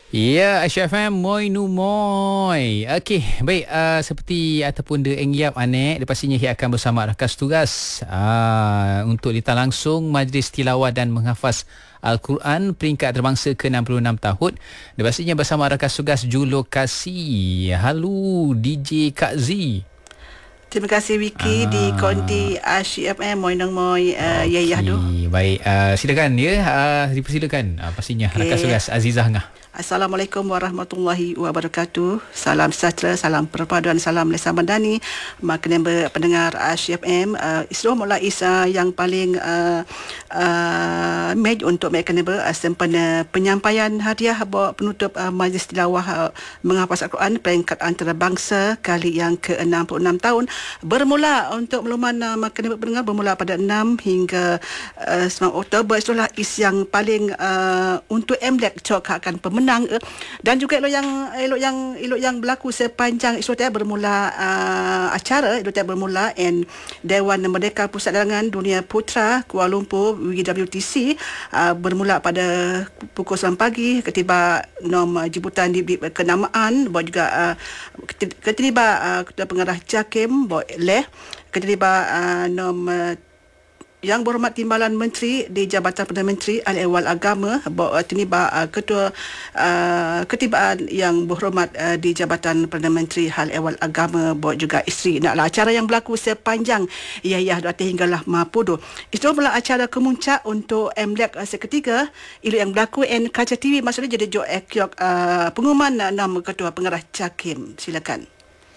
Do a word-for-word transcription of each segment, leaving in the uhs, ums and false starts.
Ya, Aisyah F M, moi nu moi. Okey, baik, uh, seperti ataupun de engiap anek, dia pastinya ia akan bersama rakan tugas uh, untuk ditang langsung majlis tilawah dan menghafaz Al-Quran peringkat antarabangsa ke enam puluh enam tahun. Dia pastinya bersama rakan tugas Julokasi. Halo D J Kak Z. Terima kasih Wiki ah. di konti Asyik F M moi nang moi uh, okay. Yayah tu. Baik, uh, silakan ya, uh, dipersilakan uh, pastinya okay. Rakan tugas Azizah Ngah. Assalamualaikum warahmatullahi wabarakatuh. Salam sejahtera, salam perpaduan, salam Malaysia Madani. Maka pendengar Asyik F M, uh, Isra Mulai Isa yang paling uh, uh, mej untuk mereka uh, sempena penyampaian hadiah bawa penutup uh, majlis tilawah uh, menghafaz Al-Quran peringkat antarabangsa kali yang ke enam puluh enam tahun. Bermula untuk makluman uh, maka pendengar bermula pada enam hingga uh, sembilan Oktober. Itulah is yang paling uh, untuk M L E C cok akan pemenang. Dan juga elok yang elok yang elok yang berlaku sepanjang Isra bermula uh, acara Isra bermula and Dewan Merdeka Pusat Dagangan Dunia Putra Kuala Lumpur W W T C uh, bermula pada pukul sembilan pagi ketiba nom jemputan di, di kenamaan buat juga uh, ketiba uh, Ketua Pengarah JAKIM buat leh ketiba uh, nom uh, Yang Berhormat Timbalan Menteri di Jabatan Perdana Menteri Al-Ehwal Agama, Tiniba uh, Ketua uh, Ketibaan Yang Berhormat uh, di Jabatan Perdana Menteri Al-Ehwal Agama, bawa juga isteri. Naklah acara yang berlaku sepanjang Yayah dua hinggalah Mapudo. Itu adalah acara kemuncak untuk M L E C seketika ilu yang berlaku and Kaca T V maksudnya jadi jo ekyok uh, pengumuman uh, nama Ketua Pengarah JAKIM. Silakan.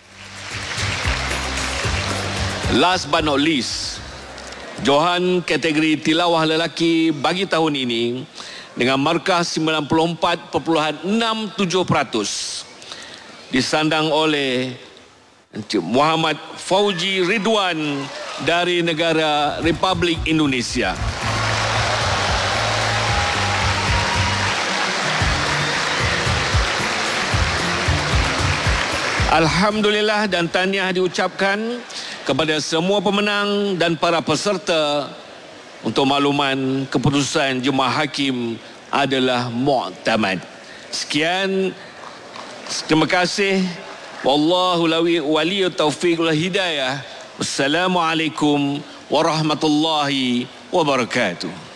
Last but not least, Johan kategori tilawah lelaki bagi tahun ini dengan markah sembilan puluh empat perpuluhan enam tujuh peratus disandang oleh Encik Muhammad Fauji Ridwan dari negara Republik Indonesia. Alhamdulillah dan tahniah diucapkan kepada semua pemenang dan para peserta. Untuk makluman, keputusan Jemaah Hakim adalah mu'tamad. Sekian, terima kasih. Wallahu waliyut taufiq wal hidayah. Wassalamualaikum warahmatullahi wabarakatuh.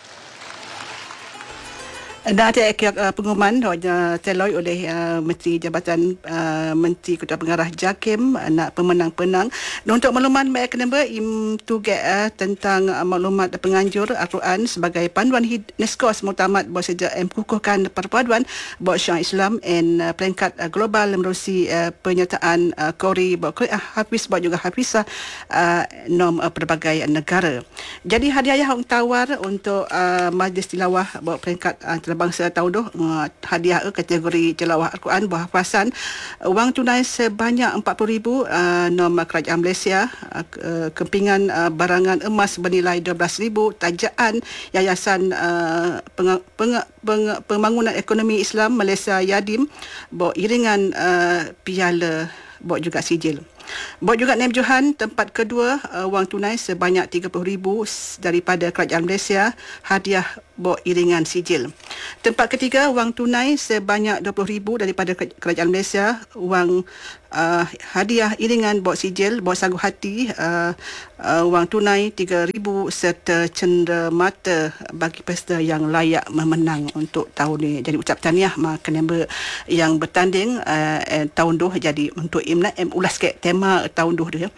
Ada uh, pengumuman uh, teloi oleh uh, Menteri Jabatan uh, Menteri Ketua Pengarah JAKIM uh, nak pemenang-penang. Dan untuk makluman mereka kena im tugas uh, tentang uh, maklumat penganjur Al-Quran sebagai panduan UNESCO muktamad buat sejak uh, mengukuhkan perpaduan buat syiar Islam and uh, peringkat uh, global menerusi uh, penyertaan uh, Kori buat uh, Hafiz buat juga Hafizah uh, nom uh, berbagai negara. Jadi hadiah yang tawar untuk uh, majlis tilawah buat peringkat uh, bangsa tahun tu uh, hadiah uh, kategori tilawah Al-Quran buah hafasan uh, wang tunai sebanyak empat puluh ribu uh, nom kerajaan Malaysia, uh, kempingan uh, barangan emas bernilai dua belas ribu, tajaan Yayasan uh, peng, peng, peng, Pembangunan Ekonomi Islam Malaysia Yadim bawa iringan uh, piala bawa juga sijil. Buat juga Nem Johan tempat kedua uh, wang tunai sebanyak tiga puluh ribu daripada Kerajaan Malaysia, hadiah bawa iringan sijil. Tempat ketiga wang tunai sebanyak dua puluh ribu daripada Kerajaan Malaysia, wang uh, hadiah iringan bawa sijil, bawa sagu hati, uh, uh, wang tunai tiga ribu serta cenderamata bagi peserta yang layak memenang untuk tahun ini. Jadi ucap tahniah maka member yang bertanding uh, eh, tahun tu. Jadi untuk Imna em ulas sikit tema tahun tu dia.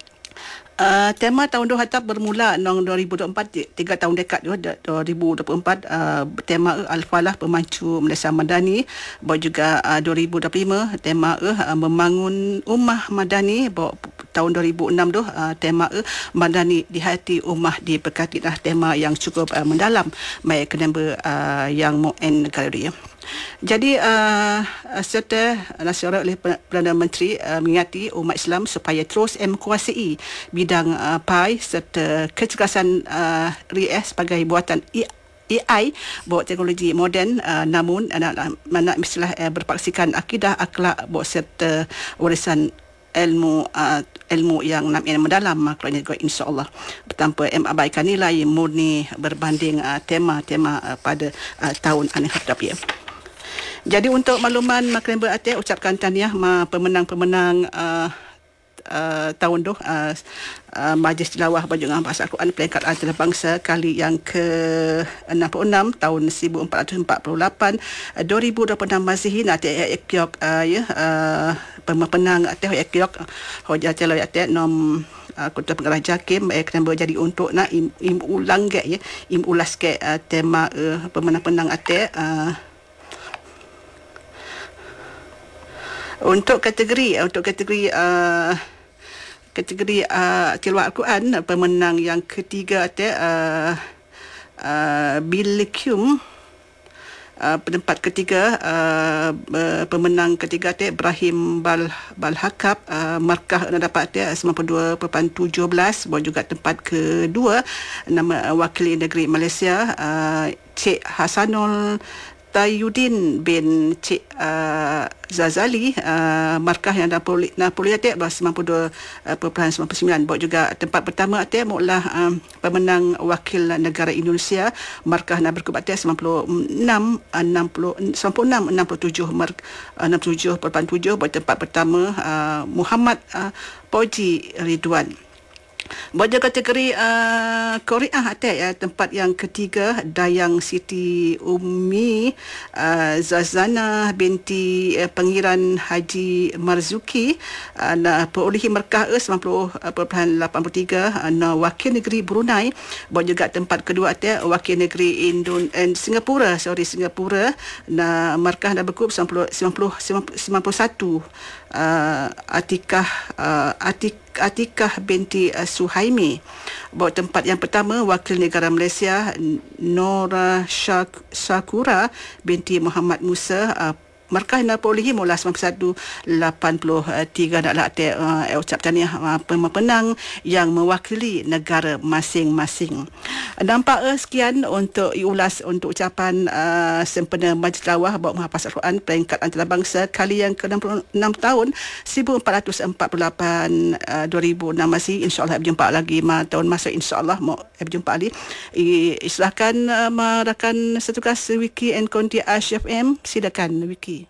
Uh, tema tahun dua hatap bermula nong dua ribu dua puluh empat, tiga tahun dekat dua ribu dua puluh empat, uh, tema Al-Falah Pemancu Malaysia Madani. Bawa juga uh, dua ribu dua puluh lima tema uh, membangun Ummah Madani. Bawa tahun dua ribu enam tu uh, tema uh, Madani di hati ummah diberkati. Nah, tema yang cukup uh, mendalam mai kena uh, yang mu'en negara dia. Jadi uh, serta nasihat oleh Perdana Menteri uh, mengingati umat Islam supaya terus menguasai bidang uh, P A I serta kecergasan uh, R I A sebagai buatan A I bawa teknologi moden, uh, namun anak mana mestilah uh, berpaksikan akidah akhlak bawa serta warisan ilmu uh, ilmu yang nam yang mendalam maknanya juga insya-Allah bertanpa mengabaikan nilai murni berbanding uh, tema-tema uh, pada uh, tahun akhir hadap ya. Jadi untuk makluman Mak Member Atik, ucapkan tahniah ma pemenang-pemenang uh, uh, tahun tu uh, uh, Majlis Tilawah Baju Bahasa Al-Quran peringkat antarabangsa kali yang ke enam puluh enam tahun seribu empat ratus empat puluh lapan uh, dua ribu dua puluh enam Masihi. Atik ekyok uh, ya uh, pemenang Atik ekyok Hoja Celoi Atik nom Uh, Ketua Pengarah Jakim eh, kena jadi untuk nak im, im ulang ke ya im ulas ke uh, tema uh, pemenang-pemenang Atik uh, untuk kategori untuk kategori uh, kategori uh, tilawah Al-Quran, pemenang yang ketiga Atik uh, uh, Bilikum. Uh, penempat ketiga uh, pemenang ketiga Atik Ibrahim Bal Balhakab, uh, markah anda dapat Atik sembilan puluh dua perpuluhan tujuh belas. Bawa juga tempat kedua nama uh, wakil negeri Malaysia uh, Cik Hasanul Tayudin bin Cik uh, Zazali, uh, markah yang enam puluh Atik sembilan puluh dua perpuluhan sembilan puluh sembilan. Bawa juga tempat pertama Atik muklah um, pemenang wakil negara Indonesia, markah nak berkubat Atik sembilan puluh enam enam puluh sembilan puluh enam enam puluh tujuh mark enam puluh tujuh perpuluhan tujuh. Bawa tempat pertama uh, Muhammad uh, Poji Ridwan. Baca kategori uh, Korea Atik ya, tempat yang ketiga Dayang Siti Umi uh, Zazana binti uh, Pengiran Haji Marzuki, uh, na perolehi markah sembilan puluh perpuluhan lapan puluh tiga. uh, na wakil negeri Brunei. Bawa juga tempat kedua Atik wakil negeri Indon and Singapura sorry Singapura, na markah dah berkup sembilan puluh sembilan puluh satu. uh, Atikah uh, Atik Atikah binti uh, Suhaimi. Bawa tempat yang pertama wakil negara Malaysia Nora Syak- Syakura binti Muhammad Musa, uh, markah yang perolehi mula sembilan puluh satu lapan puluh tiga. Naklah Atik uh, ucap tahniah uh, pemenang yang mewakili negara masing-masing. Nampak uh, sekian untuk ulas untuk ucapan uh, sempena Majlis Tilawah bawa menghafaz Al-Quran peringkat antarabangsa kali yang ke enam puluh enam tahun seribu empat ratus empat puluh lapan uh, dua ribu enam Masihi. InsyaAllah berjumpa lagi ma tahun masa insyaAllah mau berjumpa lagi. I, silakan uh, rakan setugas Wiki and Konti Ash F M, silakan Wiki.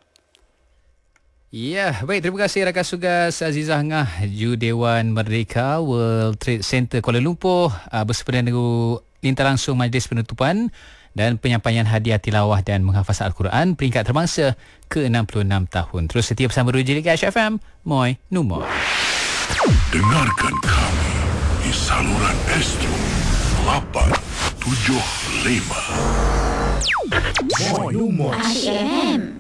Ya, baik, terima kasih rakan tugas Azizah Ngah Ju Dewan Merdeka World Trade Center Kuala Lumpur uh, bersempena dengan lintas langsung majlis penutupan dan penyampaian hadiah tilawah dan menghafaz Al-Quran peringkat terbangsa ke enam puluh enam tahun. Terus setia bersama Ruji Liga H F M. Moi Numo. Dengarkan kami di saluran Astro lapan tujuh lima. Moi Numo. H F M.